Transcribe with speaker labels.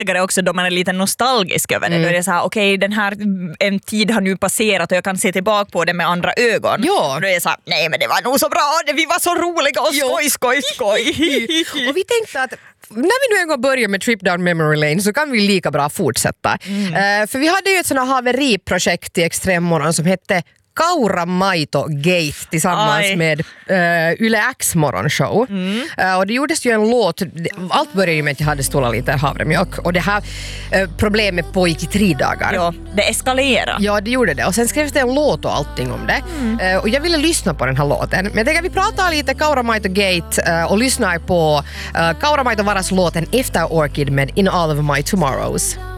Speaker 1: också då man är lite nostalgisk över det. Då är det så här, okej, den här en tid har nu passerat och jag kan se tillbaka på det med andra ögon.
Speaker 2: Ja.
Speaker 1: Och då är det så här, nej men det var nog så bra, vi var så roliga och skoj.
Speaker 2: Och vi tänkte att när vi nu en gång börjar med Trip Down Memory Lane så kan vi lika bra fortsätta. För vi hade ju ett sådant haveriprojekt i Extremmorgon som hette Kauramaito Gate tillsammans med Yle X morgonshow. Och det gjordes ju en låt, allt började ju med att jag hade stolat lite havremjölk och det här problemet pågick i 3 dagar.
Speaker 1: Ja, det eskalerade.
Speaker 2: Ja, det gjorde det. Och sen skrevs det en låt och allting om det. Och jag ville lyssna på den här låten. Men jag tänker att vi pratar lite Kauramaito Gate och lyssnar på Kauramaito Varas låten Efter Orchid med In All of My Tomorrows.